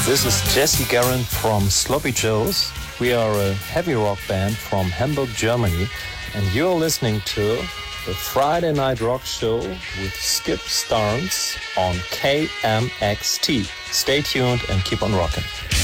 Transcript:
This is Jesse Garin from Sloppy Joes. We are a heavy rock band from Hamburg, Germany, and you're listening to the Friday Night Rock Show with Skip Starnes on KMXT. Stay tuned and keep on rocking.